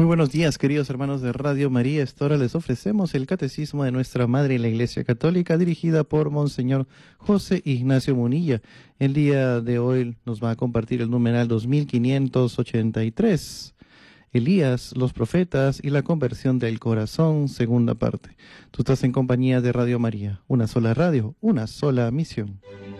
Muy buenos días, queridos hermanos de Radio María. Esta hora les ofrecemos el Catecismo de nuestra Madre la Iglesia Católica, dirigida por Monseñor José Ignacio Munilla. El día de hoy nos va a compartir el numeral 2583. Elías, los profetas y la conversión del corazón, segunda parte. Tú estás en compañía de Radio María, una sola radio, una sola misión.